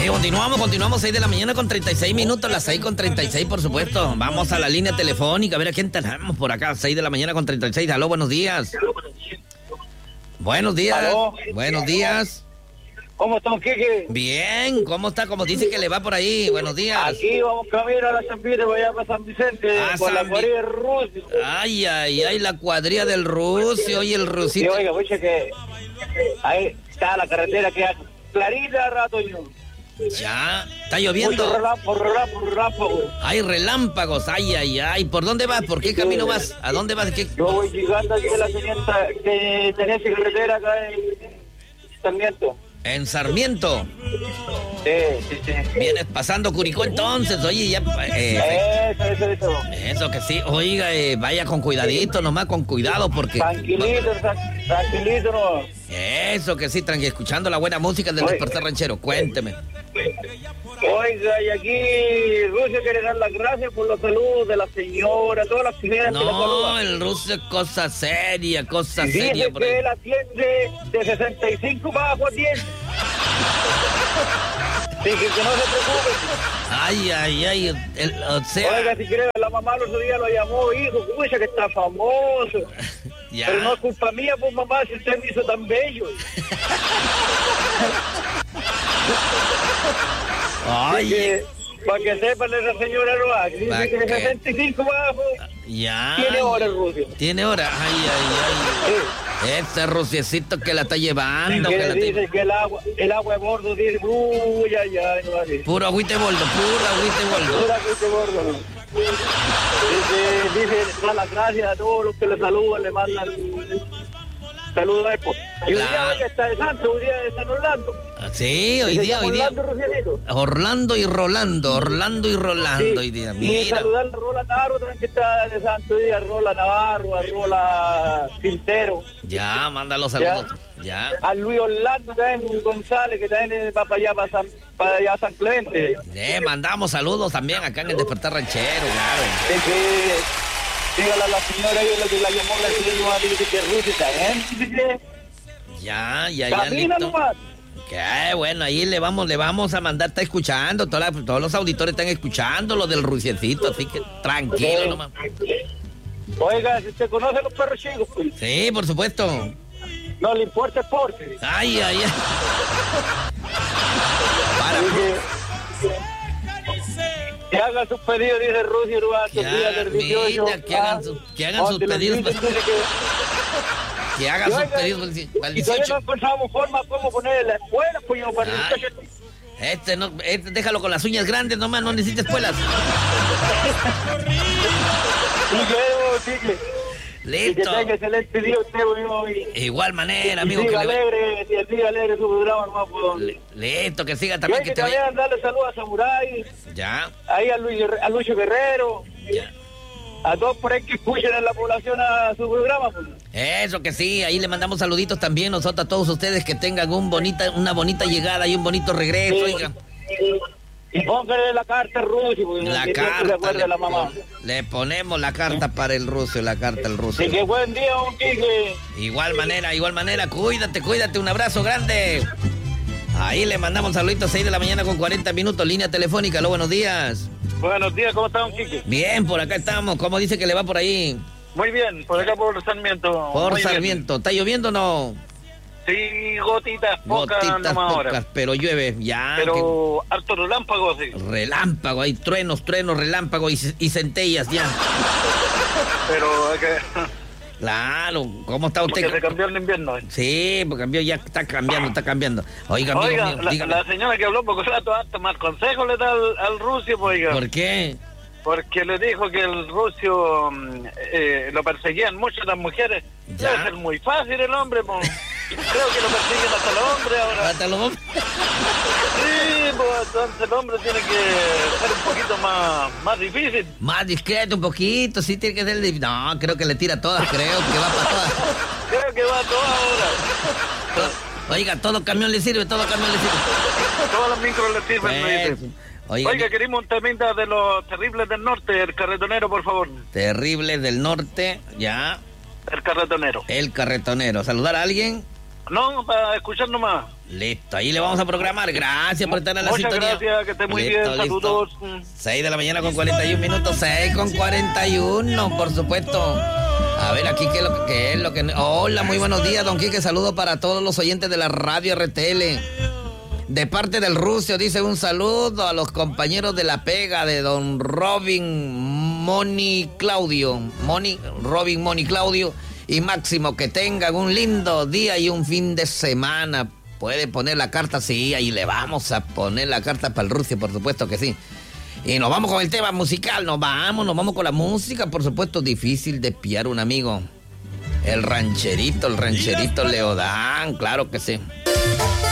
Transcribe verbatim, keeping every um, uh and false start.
Oye, continuamos, continuamos, seis de la mañana con treinta y seis minutos, las seis con treinta y seis, por supuesto. Vamos a la línea telefónica, a ver a quién tenemos por acá, seis de la mañana con treinta y seis. Aló, buenos días. Buenos días. Aló. Buenos días. ¿Cómo estamos, Kike? Bien, ¿cómo está? ¿Cómo dice que le va por ahí? Buenos días. Aquí vamos camino a la San Pedro, voy a para San Vicente, Ah, por la San cuadrilla del Rusio. Ay, ay, ay, la cuadrilla del Rusio y el Y Rusito. oiga, oye, que ahí está la carretera que clarita a rato yo. Ya, está Mucho lloviendo. relámpago, relámpago, relámpago. Hay relámpagos, ay, ay, ay. ¿Por dónde vas? ¿Por qué camino vas? ¿A dónde vas? ¿Qué? Yo voy llegando aquí a la señora que tenés carretera acá en Sarmiento. En Sarmiento. Sí, sí, sí. Vienes pasando Curicó entonces, oye, ya... Eh, Eso, eso, eso. eso que sí, oiga, eh, vaya con cuidadito, nomás con cuidado porque... Tranquilito, tra- tranquilito, no. Eso que sí, tranqui, escuchando la buena música del Oye. Despertar Ranchero, cuénteme. Oiga, y aquí Rusia quiere dar las gracias por los saludos de la señora, todas las señoras que la No, saludan. el ruso es cosa seria, cosa Dice seria por que ahí. él atiende de sesenta y cinco bajo a diez. Así que, que no se preocupe. Ay, ay, ay, el- o sea... Oiga, si quiere, la mamá el otro día lo llamó, hijo, escucha que está famoso. Ya. Pero no es culpa mía, pues mamá, si usted me hizo tan bello. Ay, Que, para que sepan esa señora Roa, que Pa' dice que de que- sesenta y cinco bajo ya. tiene hora el Rusia. Tiene hora, ay, ay, Sí. ay. Este rusiecito que la está llevando, Que que la le está... dice que el agua, el agua es gordo, dice, uy, ay, ay, no vale. Puro agüite boldo, puro agüite boldo. Pura que este gordo, ¿no? Dice, dice, da las gracias a todos los que le saludan, le mandan saludos a Epo. Y hoy día, Claro. oiga, está de santo, hoy día de San Orlando. Sí, hoy Se día, llama hoy día. Orlando Rocielito. Orlando y Rolando, Orlando y Rolando hoy día. Y Mira. saludar a Rola Navarro también, que está de santo hoy día, a Rola Navarro, a Rola Quintero, Ya, manda los saludos. Ya. a Luis Orlando también, González, que también va para allá, para San, para allá a San Clemente. Le mandamos saludos también acá en el Despertar Ranchero, claro. De que, dígale a la señora ahí lo que la llamó la señora, dice que Rusia está bien, dice que Ya, ya, ya. camina listo. nomás. Qué bueno, ahí le vamos, le vamos a mandar, está escuchando, toda la- todos los auditores están escuchando lo del rusiecito, así que tranquilo Sí. nomás. Oiga, si usted conoce a los perros chicos, pues, Sí, por supuesto. no le importa el porte. Ay, ay, ay. Para, Que hagan sus pedidos, dice Rusia, Uruguay, Ya, días del dieciocho. mira, que hagan su- que hagan sus donde los pedidos, niños pues. dicen que- que haga Y sus oiga, pedidos para el die- para el Y todavía no dieciocho. encontramos forma cómo poner en la escuela, pues yo para el Ay. muchacho. Este no, este déjalo con las uñas grandes nomás, no necesites espuelas. Y que, sí, que, y que Listo. tenga excelente día usted, bueno, y, Igual manera, y amigo, que siga le va- alegre, y siga alegre su programa, hermano. Pues. le- listo, que siga Y también, hay que que te vaya. también darle saludos a Samurai, Ya, ahí a, Luis, Guerre- a Lucho Guerrero, ya. a todos por ahí que escuchen en la población a su programa. Pues. Eso que sí, ahí le mandamos saluditos también nosotros a todos ustedes que tengan un bonita, una bonita llegada y un bonito regreso, oiga. Y póngale la carta a Rusia, porque La que siempre se carta, acuerde le, de la mamá. le ponemos la carta para el ruso, la carta al ruso. Y que buen día, un Quique. Igual manera, igual manera, cuídate, cuídate, un abrazo grande. Ahí le mandamos saluditos, seis de la mañana con cuarenta minutos, línea telefónica, aló, buenos días. Buenos días, ¿cómo está, un Quique? Bien, por acá estamos, ¿cómo dice que le va por ahí? Muy bien, por acá por Sarmiento. Por Muy bien. Sarmiento, ¿está lloviendo o no? Sí, gotitas, pocas Gotitas nomás pocas, ahora. pero llueve, ya. Pero harto relámpago, sí. que- relámpago, hay truenos, truenos, relámpagos y, y centellas, ya. Pero es que, Claro, ¿cómo está porque usted? se cambió el invierno. ¿eh? Sí, porque cambió, ya está cambiando, está cambiando. Oiga, amigo Oiga, mío, la, dígame, la señora que habló poco rato hasta más consejo le da al, al Rusio, pues, oiga. ¿por qué? Porque le dijo que el Rusio mm, eh, lo perseguían mucho las mujeres. Ya. Debe ser muy fácil el hombre, pues. Creo que lo persiguen hasta los hombres ahora. Hasta los- Sí, pues entonces el hombre tiene que ser un poquito más, más difícil. Más discreto un poquito, sí tiene que ser... de- No, creo que le tira todas, creo que va para todas. Creo que va todo ahora. Oiga, todo camión le sirve, todo camión le sirve. Todos los micros le sirven, me Pues, dice. oiga, Oiga, queremos un temita de los terribles del norte, el carretonero, por favor. terrible del norte, ya. El carretonero. El carretonero. ¿Saludar a alguien? No, para escuchar nomás. Listo, ahí le vamos a programar. Gracias por estar en la Muchas sintonía. Muchas gracias, que esté muy listo, bien. Saludos. seis de la mañana con cuarenta y un minutos. seis con cuarenta y uno, por supuesto. A ver, aquí qué es lo que, qué es lo que... Hola, muy buenos días, don Quique. Saludos para todos los oyentes de la radio R T L. De parte del Rucio, dice un saludo a los compañeros de la pega de don Robin, Moni, Claudio. Moni, Robin, Moni, Claudio y Máximo. Que tengan un lindo día y un fin de semana. Puede poner la carta, sí, ahí le vamos a poner la carta para el Rucio, por supuesto que sí. Y nos vamos con el tema musical, nos vamos, nos vamos con la música, por supuesto, difícil de pillar un amigo. El rancherito, el rancherito Leodán, claro que sí.